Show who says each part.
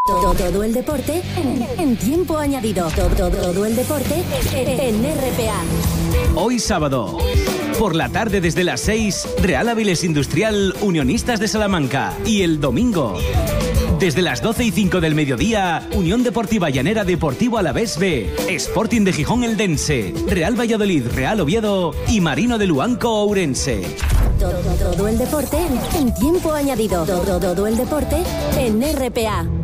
Speaker 1: Todo el deporte en tiempo añadido. Todo el deporte en RPA.
Speaker 2: Hoy sábado, por la tarde desde las 6, Real Avilés Industrial, Unionistas de Salamanca. Y el domingo, desde las 12:05 del mediodía, Unión Deportiva Llanera Deportivo Alavés B, Sporting de Gijón Eldense, Real Valladolid, Real Oviedo y Marino de Luanco Ourense.
Speaker 1: Todo el deporte en tiempo añadido. Todo el deporte en RPA.